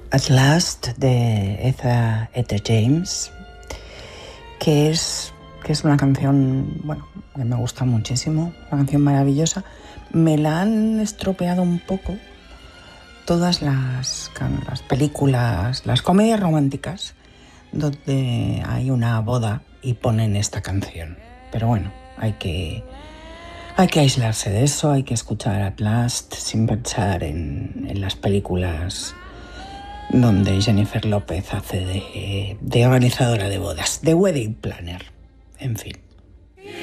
At Last de Etta James, que es una canción, bueno, que me gusta muchísimo, una canción maravillosa. Me la han estropeado un poco todas las películas, las comedias románticas, donde hay una boda y ponen esta canción. Pero bueno, hay que aislarse de eso, hay que escuchar At Last sin pensar en las películas donde Jennifer López hace de organizadora de bodas, de wedding planner, en fin.